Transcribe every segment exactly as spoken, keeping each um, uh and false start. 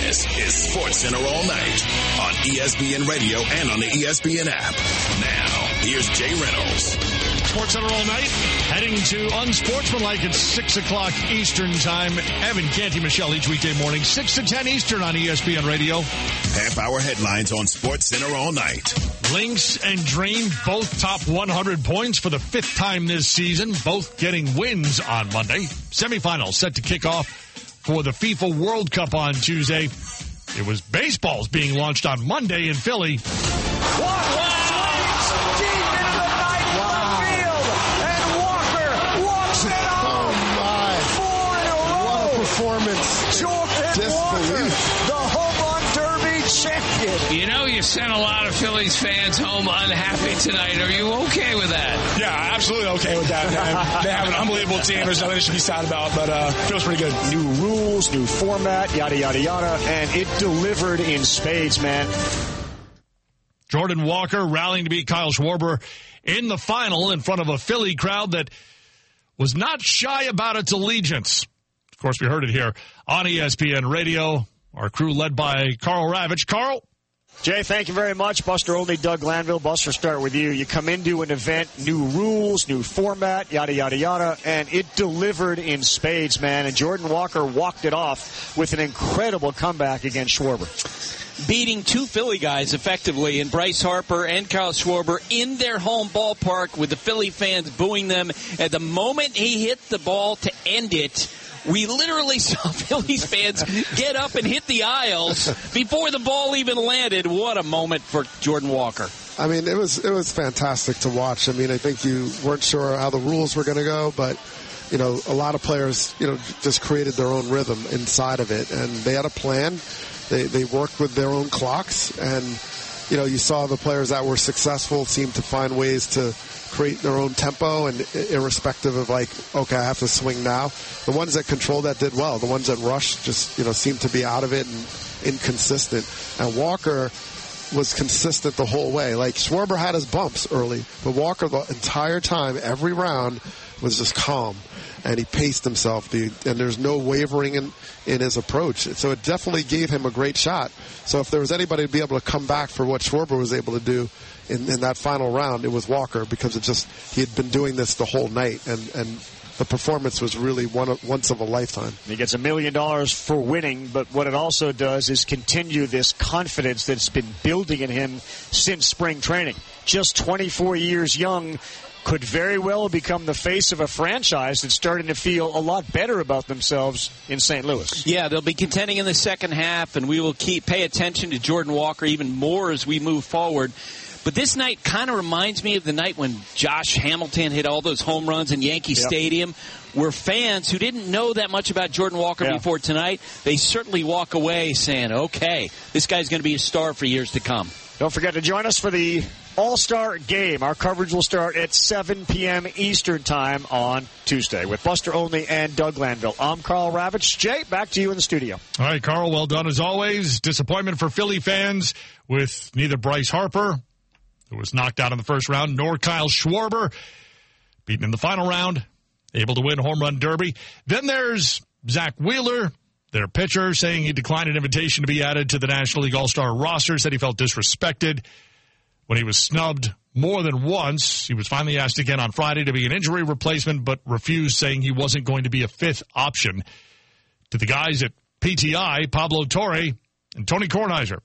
This is Sports Center all night on E S P N Radio and on the E S P N app. Now, here's Jay Reynolds. Sports Center all night, heading to Unsportsmanlike at six o'clock Eastern Time. Evan Canty, Michelle, each weekday morning, six to ten Eastern on E S P N Radio. Half-hour headlines on Sports Center all night. Lynx and Dream both top one hundred points for the fifth time this season, both getting wins on Monday. Semifinals set to kick off for the FIFA World Cup on Tuesday. It was baseballs being launched on Monday in Philly. Walker swings deep into the night wow. field, and Walker walks it on. Oh, my. Four in a row. What a performance. Jordan Walker, the home run derby champion. You know, you sent a lot of Phillies fans home unhappy tonight. Are you okay with that? Yeah, absolutely okay with that. They have an unbelievable team. There's nothing to be sad about, but uh, feels pretty good. New rules, new format, yada, yada, yada, and it delivered in spades, man. Jordan Walker rallying to beat Kyle Schwarber in the final in front of a Philly crowd that was not shy about its allegiance. Of course, we heard it here on E S P N Radio. Our crew led by Carl Ravitch. Carl? Jay, thank you very much. Buster Olney, Doug Glanville. Buster, start with you. You come into an event, new rules, new format, yada, yada, yada, and it delivered in spades, man. And Jordan Walker walked it off with an incredible comeback against Schwarber. Beating two Philly guys effectively in Bryce Harper and Kyle Schwarber in their home ballpark with the Philly fans booing them. At the moment he hit the ball to end it, we literally saw Phillies fans get up and hit the aisles before the ball even landed. What a moment for Jordan Walker. I mean, it was it was fantastic to watch. I mean, I think you weren't sure how the rules were going to go, but, you know, a lot of players, you know, just created their own rhythm inside of it, and they had a plan. They they worked with their own clocks, and, you know, you saw the players that were successful seem to find ways to create their own tempo, and irrespective of, like, okay, I have to swing now. The ones that controlled that did well. The ones that rushed just, you know, seemed to be out of it and inconsistent. And Walker was consistent the whole way. Like, Schwarber had his bumps early, but Walker the entire time, every round, was just calm. And he paced himself, and there's no wavering in, in his approach. So it definitely gave him a great shot. So if there was anybody to be able to come back for what Schwarber was able to do in, in that final round, it was Walker, because it just he had been doing this the whole night, and, and the performance was really one of, once of a lifetime. He gets a million dollars for winning, but what it also does is continue this confidence that's been building in him since spring training. Just twenty-four years young, could very well become the face of a franchise that's starting to feel a lot better about themselves in Saint Louis. Yeah, they'll be contending in the second half, and we will keep pay attention to Jordan Walker even more as we move forward. But this night kind of reminds me of the night when Josh Hamilton hit all those home runs in Yankee yep. Stadium, where fans who didn't know that much about Jordan Walker yeah. before tonight, they certainly walk away saying, okay, this guy's going to be a star for years to come. Don't forget to join us for the All-Star Game. Our coverage will start at seven p.m. Eastern Time on Tuesday with Buster Olney and Doug Glanville. I'm Carl Ravitch. Jay, back to you in the studio. All right, Carl, well done as always. Disappointment for Philly fans with neither Bryce Harper, who was knocked out in the first round, nor Kyle Schwarber, beaten in the final round, able to win home run derby. Then there's Zach Wheeler, their pitcher, saying he declined an invitation to be added to the National League All-Star roster, said he felt disrespected when he was snubbed more than once. He was finally asked again on Friday to be an injury replacement, but refused, saying he wasn't going to be a fifth option. To the guys at P T I, Pablo Torre and Tony Kornheiser.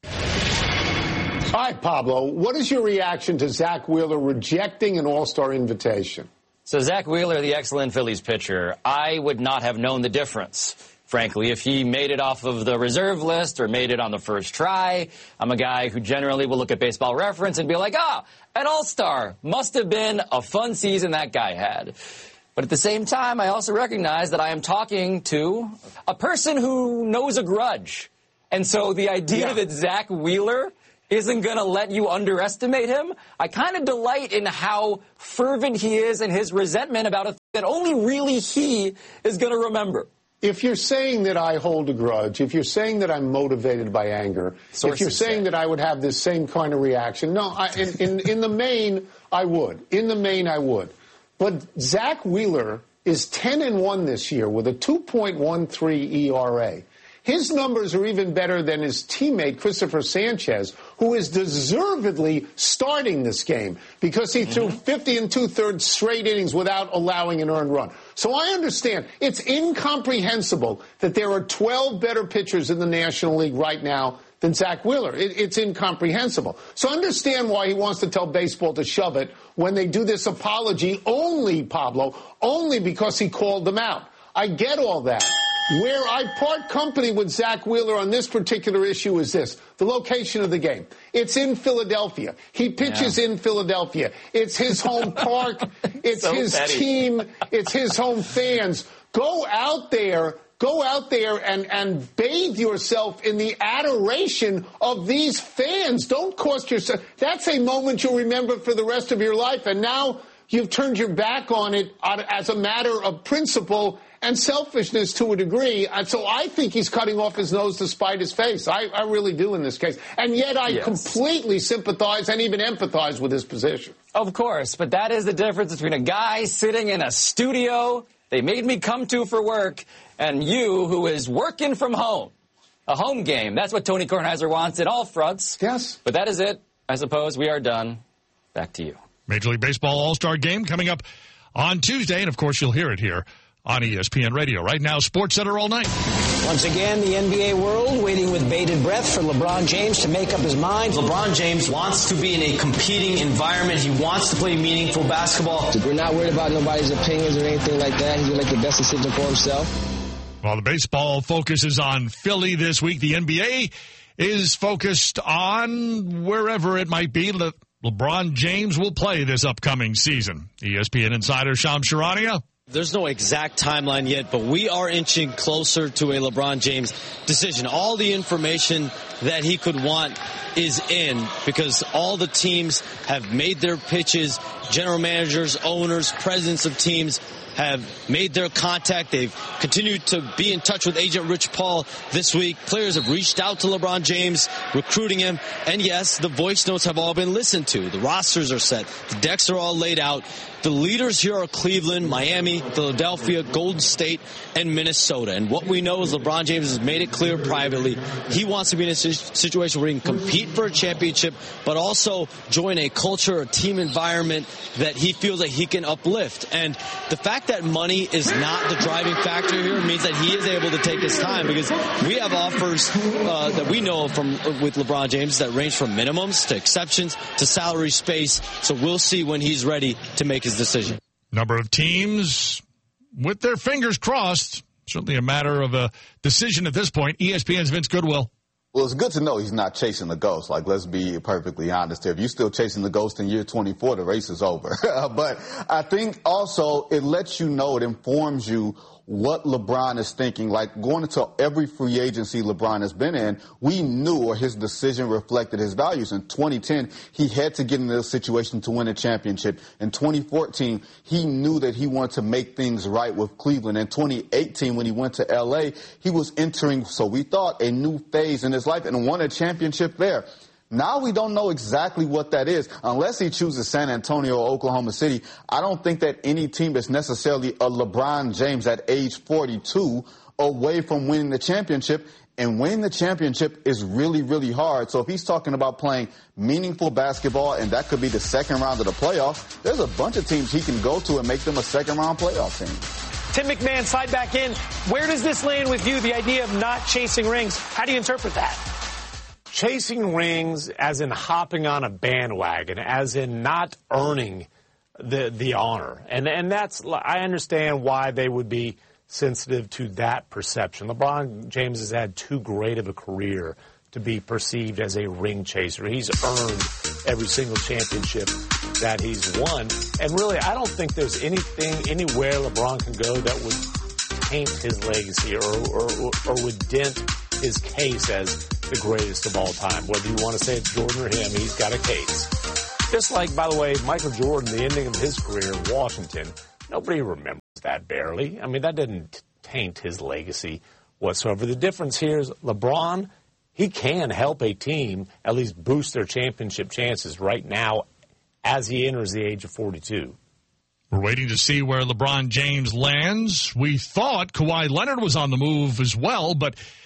Hi, Pablo. What is your reaction to Zach Wheeler rejecting an All-Star invitation? So Zach Wheeler, the excellent Phillies pitcher, I would not have known the difference, frankly, if he made it off of the reserve list or made it on the first try. I'm a guy who generally will look at Baseball Reference and be like, ah, an All-Star. Must have been a fun season that guy had. But at the same time, I also recognize that I am talking to a person who knows a grudge. And so the idea yeah. that Zach Wheeler isn't going to let you underestimate him, I kind of delight in how fervent he is and his resentment about a thing that only really he is going to remember. If you're saying that I hold a grudge, if you're saying that I'm motivated by anger, Sources if you're saying say. that I would have this same kind of reaction, no, I, in, in, in the main, I would. In the main, I would. But Zach Wheeler is ten and one this year with a two point one three E R A. His numbers are even better than his teammate, Christopher Sanchez, who is deservedly starting this game because he mm-hmm. threw fifty and two-thirds straight innings without allowing an earned run. So I understand. It's incomprehensible that there are twelve better pitchers in the National League right now than Zach Wheeler. It, it's incomprehensible. So understand why he wants to tell baseball to shove it when they do this apology only, Pablo, only because he called them out. I get all that. Where I part company with Zach Wheeler on this particular issue is this, the location of the game. It's in Philadelphia. He pitches yeah. in Philadelphia. It's his home park. It's so his petty. team. It's his home fans. Go out there. Go out there and, and bathe yourself in the adoration of these fans. Don't cost yourself. That's a moment you'll remember for the rest of your life. And now you've turned your back on it as a matter of principle and selfishness to a degree. And so I think he's cutting off his nose to spite his face. I, I really do in this case. And yet I yes. completely sympathize and even empathize with his position. Of course, but that is the difference between a guy sitting in a studio they made me come to for work and you who is working from home. A home game. That's what Tony Kornheiser wants in all fronts. Yes. But that is it. I suppose we are done. Back to you. Major League Baseball All-Star Game coming up on Tuesday, and of course you'll hear it here on E S P N Radio. Right now, SportsCenter all night. Once again, the N B A world waiting with bated breath for LeBron James to make up his mind. LeBron James wants to be in a competing environment. He wants to play meaningful basketball. We're not worried about nobody's opinions or anything like that. He's going to make the best decision for himself. While the baseball focuses on Philly this week, the N B A is focused on wherever it might be Le- LeBron James will play this upcoming season. E S P N insider Shams Charania. There's no exact timeline yet, but we are inching closer to a LeBron James decision. All the information that he could want is in because all the teams have made their pitches. General managers, owners, presidents of teams have made their contact. They've continued to be in touch with agent Rich Paul this week. Players have reached out to LeBron James, recruiting him. And yes, the voice notes have all been listened to. The rosters are set. The decks are all laid out. The leaders here are Cleveland, Miami, Philadelphia, Golden State, and Minnesota. And what we know is LeBron James has made it clear privately he wants to be in a situation where he can compete for a championship, but also join a culture, a team environment that he feels that he can uplift. And the fact that money is not the driving factor here means that he is able to take his time because we have offers uh, that we know from with LeBron James that range from minimums to exceptions to salary space. So we'll see when he's ready to make his decision. Number of teams with their fingers crossed. Certainly a matter of a decision at this point. E S P N's Vince Goodwill. Well, it's good to know he's not chasing the ghost. Like, let's be perfectly honest here. If you're still chasing the ghost in year twenty-four, the race is over. But I think also it lets you know, it informs you what LeBron is thinking. Like, going into every free agency LeBron has been in, we knew, or his decision reflected his values. In twenty ten, he had to get into a situation to win a championship. In twenty fourteen, he knew that he wanted to make things right with Cleveland. In twenty eighteen, when he went to L A, he was entering, so we thought, a new phase in his life and won a championship there. Now we don't know exactly what that is. Unless he chooses San Antonio or Oklahoma City, I don't think that any team is necessarily a LeBron James at age forty-two away from winning the championship. And winning the championship is really, really hard. So if he's talking about playing meaningful basketball, and that could be the second round of the playoffs, there's a bunch of teams he can go to and make them a second-round playoff team. Tim McMahon, slide back in. Where does this land with you, the idea of not chasing rings? How do you interpret that? Chasing rings as in hopping on a bandwagon, as in not earning the the honor. And and that's, I understand why they would be sensitive to that perception. LeBron James has had too great of a career to be perceived as a ring chaser. He's earned every single championship that he's won. And really, I don't think there's anything, anywhere LeBron can go that would taint his legacy or, or, or would dent his case as the greatest of all time. Whether you want to say it's Jordan or him, he's got a case. Just like, by the way, Michael Jordan, the ending of his career in Washington, nobody remembers that barely. I mean, that didn't taint his legacy whatsoever. The difference here is LeBron, he can help a team at least boost their championship chances right now as he enters the age of forty-two. We're waiting to see where LeBron James lands. We thought Kawhi Leonard was on the move as well, but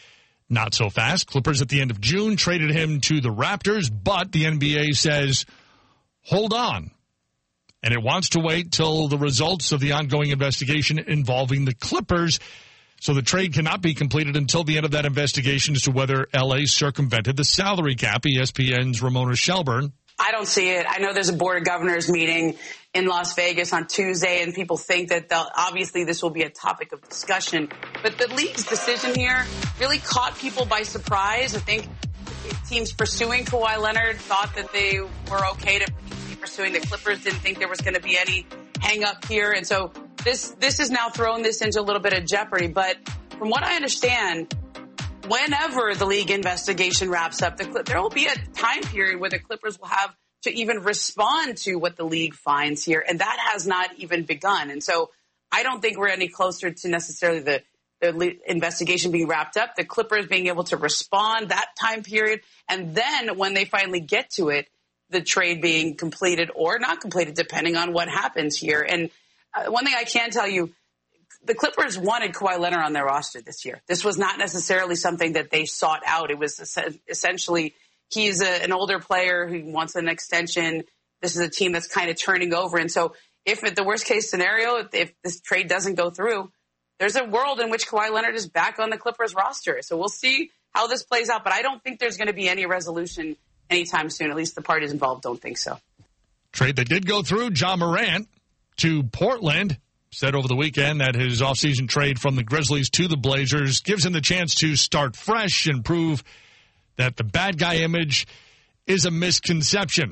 Not so fast. Clippers at the end of June traded him to the Raptors, but the N B A says, hold on. And it wants to wait till the results of the ongoing investigation involving the Clippers. So the trade cannot be completed until the end of that investigation as to whether L A circumvented the salary cap. E S P N's Ramona Shelburne. I don't see it. I know there's a board of governors meeting in Las Vegas on Tuesday, and people think that they'll, obviously this will be a topic of discussion. But the league's decision here really caught people by surprise. I think teams pursuing Kawhi Leonard thought that they were okay to be pursuing the Clippers, didn't think there was going to be any hang up here. And so this this is now throwing this into a little bit of jeopardy. But from what I understand, whenever the league investigation wraps up, the, there will be a time period where the Clippers will have to even respond to what the league finds here, and that has not even begun. And so I don't think we're any closer to necessarily the, the investigation being wrapped up, the Clippers being able to respond that time period, and then when they finally get to it, the trade being completed or not completed, depending on what happens here. And uh, one thing I can tell you, the Clippers wanted Kawhi Leonard on their roster this year. This was not necessarily something that they sought out. It was essentially he's a, an older player who wants an extension. This is a team that's kind of turning over. And so if at the worst case scenario, if, if this trade doesn't go through, there's a world in which Kawhi Leonard is back on the Clippers roster. So we'll see how this plays out. But I don't think there's going to be any resolution anytime soon. At least the parties involved don't think so. Trade that did go through, Ja Morant to Portland. Said over the weekend that his offseason trade from the Grizzlies to the Blazers gives him the chance to start fresh and prove that the bad guy image is a misconception.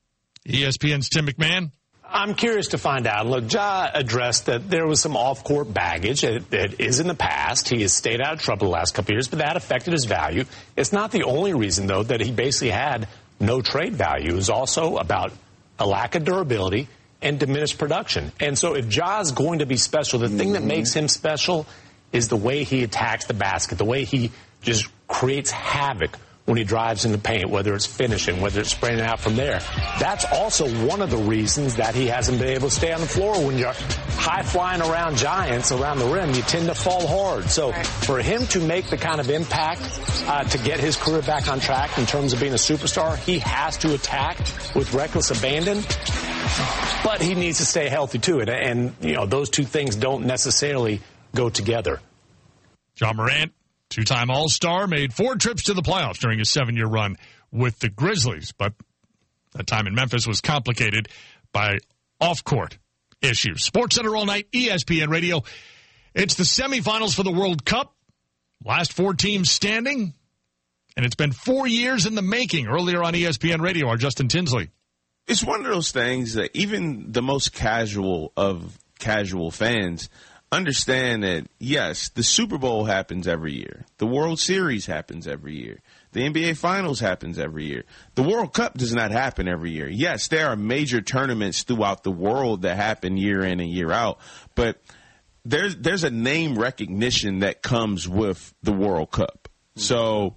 E S P N's Tim McMahon. I'm curious to find out. Look, Ja addressed that there was some off-court baggage. It, it is in the past. He has stayed out of trouble the last couple of years, but that affected his value. It's not the only reason, though, that he basically had no trade value. It was also about a lack of durability and diminished production. And so if Ja's going to be special, the thing that makes him special is the way he attacks the basket, the way he just creates havoc when he drives in the paint, whether it's finishing, whether it's spraying it out from there. That's also one of the reasons that he hasn't been able to stay on the floor. When you're high-flying around giants around the rim, you tend to fall hard. So for him to make the kind of impact uh, to get his career back on track in terms of being a superstar, he has to attack with reckless abandon. But he needs to stay healthy, too. And, and, you know, those two things don't necessarily go together. Ja Morant, two-time All-Star, made four trips to the playoffs during his seven-year run with the Grizzlies. But that time in Memphis was complicated by off-court issues. SportsCenter all night, E S P N Radio. It's the semifinals for the World Cup. Last four teams standing. And it's been four years in the making. Earlier on E S P N Radio, our Justin Tinsley. It's one of those things that even the most casual of casual fans understand that, yes, the Super Bowl happens every year. The World Series happens every year. The N B A Finals happens every year. The World Cup does not happen every year. Yes, there are major tournaments throughout the world that happen year in and year out, but there's there's a name recognition that comes with the World Cup. So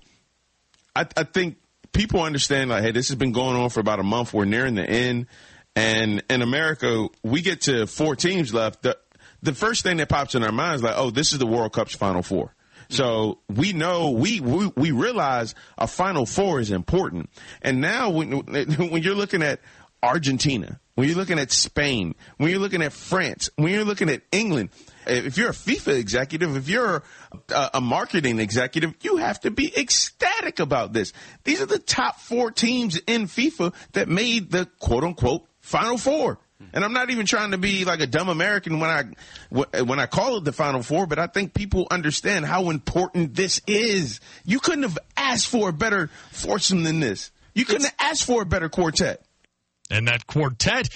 I, I think people understand, like, hey, this has been going on for about a month. We're nearing the end. And in America, we get to four teams left. The, the first thing that pops in our minds is like, oh, this is the World Cup's Final Four. So we know, we, we, we realize a Final Four is important. And now when, when you're looking at Argentina, when you're looking at Spain, when you're looking at France, when you're looking at England, if you're a FIFA executive, if you're a, a marketing executive, you have to be ecstatic about this. These are the top four teams in FIFA that made the quote-unquote Final Four. And I'm not even trying to be like a dumb American when I when I call it the Final Four, but I think people understand how important this is. You couldn't have asked for a better foursome than this. You couldn't have asked for a better quartet. And that quartet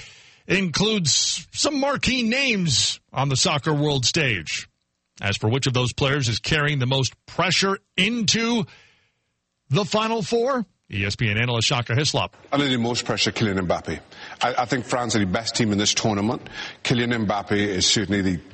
includes some marquee names on the soccer world stage. As for which of those players is carrying the most pressure into the Final Four, E S P N analyst Shaka Hislop. Under the most pressure, Kylian Mbappe. I, I think France are the best team in this tournament. Kylian Mbappe is certainly the